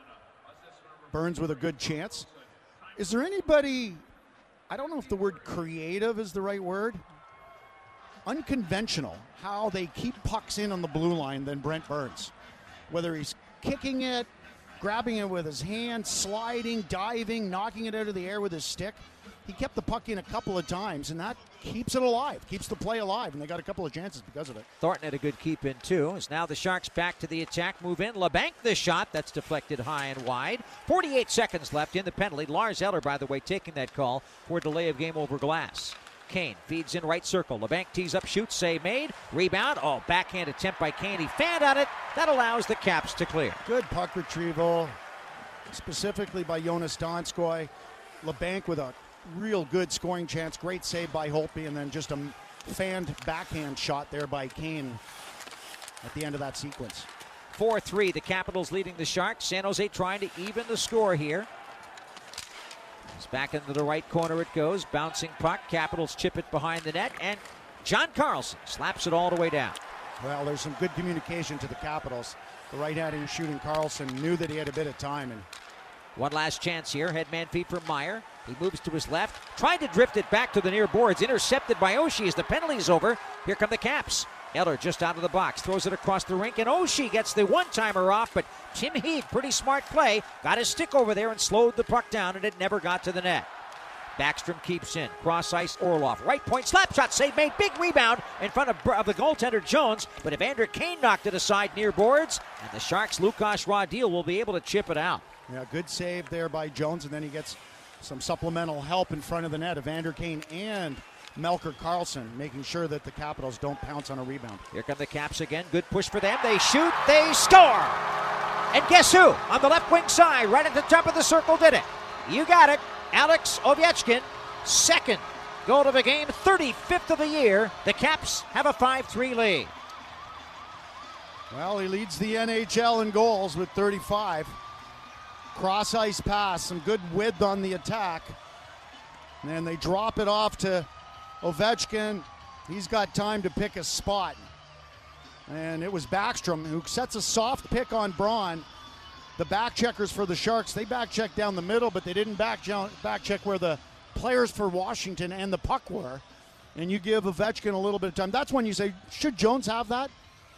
Burns with a good chance. Is there anybody, I don't know if the word creative is the right word, unconventional, how they keep pucks in on the blue line than Brent Burns? Whether he's kicking it, grabbing it with his hand, sliding, diving, knocking it out of the air with his stick. He kept the puck in a couple of times, and that keeps it alive, keeps the play alive, and they got a couple of chances because of it. Thornton had a good keep in, too. As now the Sharks back to the attack, move in. LeBanc the shot. That's deflected high and wide. 48 seconds left in the penalty. Lars Eller, by the way, taking that call for delay of game over glass. Kane feeds in right circle. LeBanc tees up, shoots, save made. Rebound. Backhand attempt by Kane. He fanned on it. That allows the Caps to clear. Good puck retrieval, specifically by Jonas Donskoy. LeBanc with a real good scoring chance. Great save by Holtby, and then just a fanned backhand shot there by Kane at the end of that sequence. 4-3, the Capitals leading the Sharks. San Jose trying to even the score here. It's back into the right corner it goes. Bouncing puck. Capitals chip it behind the net. And John Carlson slaps it all the way down. Well, there's some good communication to the Capitals. The right-handed shooting Carlson knew that he had a bit of time. And one last chance here. Headman feed for Meyer. He moves to his left. Tried to drift it back to the near boards. Intercepted by Oshie as the penalty's over. Here come the Caps. Eller just out of the box. Throws it across the rink. And Oshie gets the one-timer off. But Tim Heath, pretty smart play. Got his stick over there and slowed the puck down. And it never got to the net. Backstrom keeps in. Cross ice, Orlov. Right point, slap shot, save made. Big rebound in front of the goaltender Jones. But Evander Kane knocked it aside near boards. And the Sharks' Lukas Radil will be able to chip it out. Yeah, good save there by Jones. And then he gets some supplemental help in front of the net. Evander Kane and Melker Karlsson making sure that the Capitals don't pounce on a rebound. Here come the Caps again. Good push for them. They shoot. They score. And guess who? On the left wing side, right at the top of the circle, did it. You got it. Alex Ovechkin, second goal of the game, 35th of the year. The Caps have a 5-3 lead. Well, he leads the NHL in goals with 35. Cross ice pass, some good width on the attack. And they drop it off to Ovechkin. He's got time to pick a spot. And it was Backstrom who sets a soft pick on Braun. The back checkers for the Sharks, they back check down the middle, but they didn't back check where the players for Washington and the puck were. And you give Ovechkin a little bit of time. That's when you say, should Jones have that?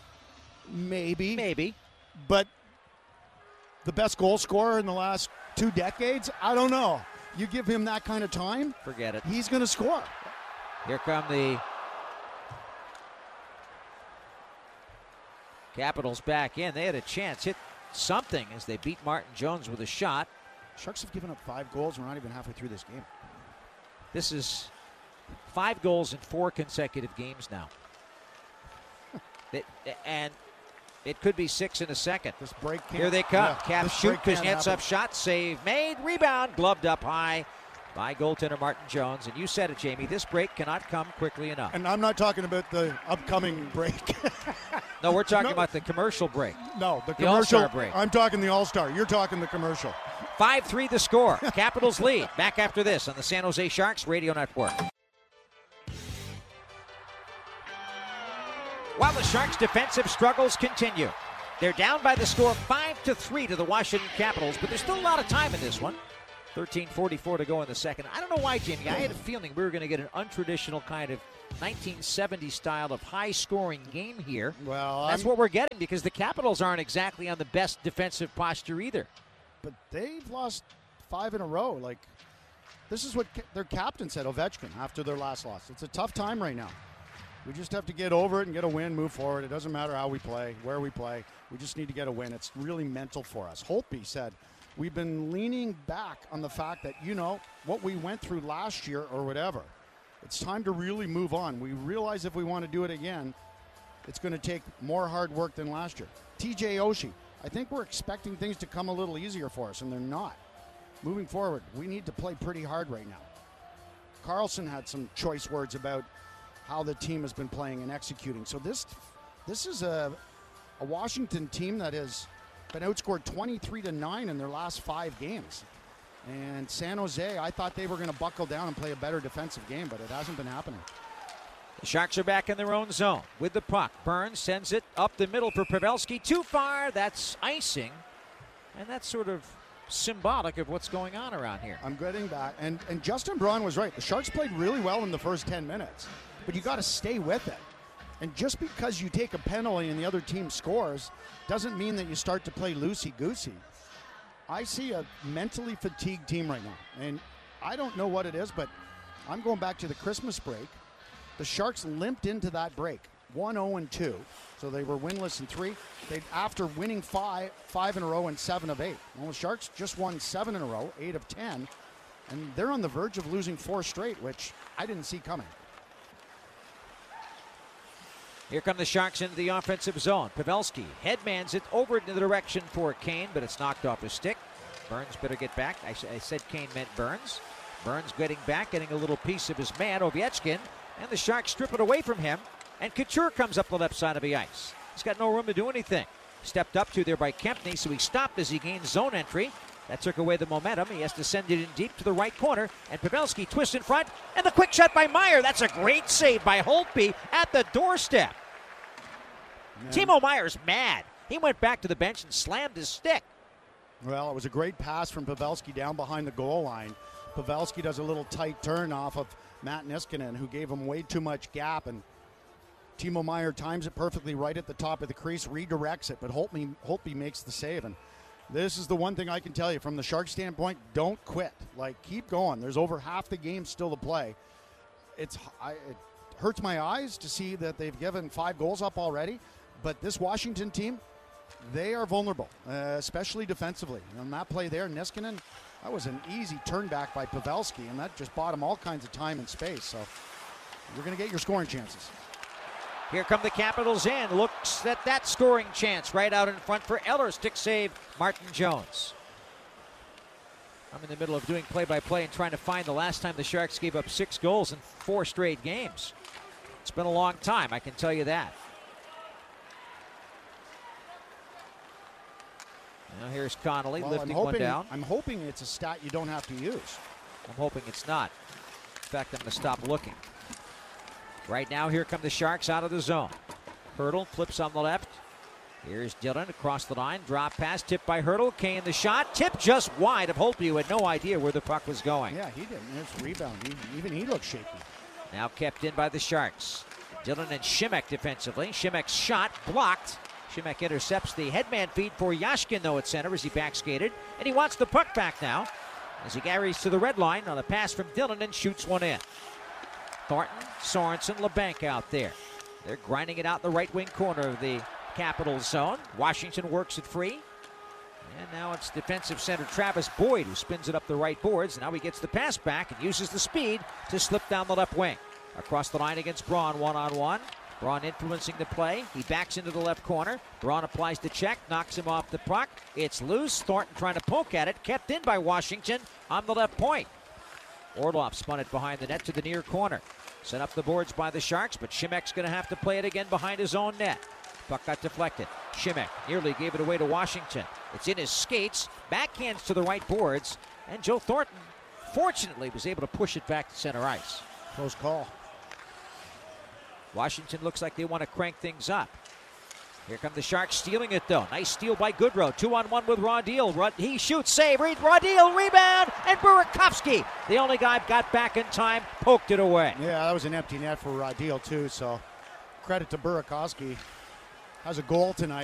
Maybe. Maybe. But the best goal scorer in the last 2 decades? I don't know. You give him that kind of time, forget it. He's going to score. Here come the Capitals back in. They had a chance, hit something as they beat Martin Jones with a shot. Sharks have given up 5 goals. We're not even halfway through this game. This is 5 goals in 4 consecutive games now. And it could be 6 in a second. This break can't. Here they come. Yeah, Caps shoot. Kuznetsov shot. Save made. Rebound. Gloved up high by goaltender Martin Jones. And you said it, Jamie. This break cannot come quickly enough. And I'm not talking about the upcoming break. No, we're talking about the commercial break. No, the commercial All-Star break. I'm talking the All-Star. You're talking the commercial. 5-3 the score. Capitals lead. Back after this on the San Jose Sharks Radio Network. While the Sharks' defensive struggles continue, they're down by the score 5-3 to the Washington Capitals, but there's still a lot of time in this one. 13:44 to go in the second. I don't know why, Jamie. I had a feeling we were going to get an untraditional kind of 1970 style of high-scoring game here. Well, that's what we're getting because the Capitals aren't exactly on the best defensive posture either. But they've lost 5 in a row. Like, this is what their captain said, Ovechkin, after their last loss. It's a tough time right now. We just have to get over it and get a win, move forward. It doesn't matter how we play, where we play. We just need to get a win. It's really mental for us. Holtby said, we've been leaning back on the fact that, what we went through last year or whatever. It's time to really move on. We realize if we want to do it again, it's going to take more hard work than last year. TJ Oshie, I think we're expecting things to come a little easier for us, and they're not. Moving forward, we need to play pretty hard right now. Carlson had some choice words about how the team has been playing and executing. So this is a Washington team that has been outscored 23-9 in their last 5 games. And San Jose, I thought they were going to buckle down and play a better defensive game, but it hasn't been happening. The Sharks are back in their own zone with the puck. Burns sends it up the middle for Pavelski. Too far. That's icing. And that's sort of symbolic of what's going on around here. I'm getting back. And Justin Braun was right. The Sharks played really well in the first 10 minutes. But you got to stay with it. And just because you take a penalty and the other team scores doesn't mean that you start to play loosey-goosey. I see a mentally fatigued team right now. And I don't know what it is, but I'm going back to the Christmas break. The Sharks limped into that break, 1-0-2. So they were winless in 3. After winning 5 in a row and 7 of 8. Well, the Sharks just won 7 in a row, 8 of 10. And they're on the verge of losing 4 straight, which I didn't see coming. Here come the Sharks into the offensive zone. Pavelski headmans it over in the direction for Kane, but it's knocked off his stick. Burns better get back. I said Kane meant Burns. Burns getting back, getting a little piece of his man, Ovechkin, and the Sharks strip it away from him, and Couture comes up the left side of the ice. He's got no room to do anything. Stepped up to there by Kempny, so he stopped as he gained zone entry. That took away the momentum. He has to send it in deep to the right corner, and Pavelski twists in front, and the quick shot by Meier. That's a great save by Holtby at the doorstep. Man. Timo Meier's mad. He went back to the bench and slammed his stick. Well, it was a great pass from Pavelski down behind the goal line. Pavelski does a little tight turn off of Matt Niskanen, who gave him way too much gap, and Timo Meier times it perfectly right at the top of the crease, redirects it, but Holtby makes the save. And this is the one thing I can tell you from the Sharks standpoint: don't quit. Like, keep going. There's over half the game still to play. It hurts my eyes to see that they've given 5 goals up already, but this Washington team, they are vulnerable, especially defensively. And on that play there, Niskanen, that was an easy turn back by Pavelski, and that just bought him all kinds of time and space. So you're going to get your scoring chances. Here come the Capitals in. Looks at that scoring chance right out in front for Eller. Stick save, Martin Jones. I'm in the middle of doing play-by-play and trying to find the last time the Sharks gave up 6 goals in 4 straight games. It's been a long time, I can tell you that. Now here's Connolly lifting one down. I'm hoping it's a stat you don't have to use. I'm hoping it's not. In fact, I'm going to stop looking. Right now, here come the Sharks out of the zone. Hertl flips on the left. Here's Dillon across the line. Drop pass, tipped by Hertl. Kane the shot. Tip just wide of Holtby, who had no idea where the puck was going. Yeah, he didn't. There's rebound. Even he looked shaky. Now kept in by the Sharks. Dillon and Šimek defensively. Šimek's shot blocked. Šimek intercepts the headman feed for Yashkin, though, at center as he backskated. And he wants the puck back now as he carries to the red line on a pass from Dillon and shoots one in. Thornton, Sorensen, LeBanc out there. They're grinding it out the right wing corner of the Capitals zone. Washington works it free. And now it's defensive center Travis Boyd who spins it up the right boards. Now he gets the pass back and uses the speed to slip down the left wing. Across the line against Braun, one-on-one. Braun influencing the play. He backs into the left corner. Braun applies the check, knocks him off the puck. It's loose. Thornton trying to poke at it. Kept in by Washington on the left point. Orlov spun it behind the net to the near corner. Set up the boards by the Sharks, but Šimek's going to have to play it again behind his own net. Puck got deflected. Šimek nearly gave it away to Washington. It's in his skates, backhands to the right boards, and Joe Thornton fortunately was able to push it back to center ice. Close call. Washington looks like they want to crank things up. Here come the Sharks stealing it, though. Nice steal by Goodrow. 2-on-1 with Rodil. He shoots, save. Rodil, rebound, and Burakovsky, the only guy got back in time, poked it away. Yeah, that was an empty net for Rodil, too, so credit to Burakovsky. Has a goal tonight.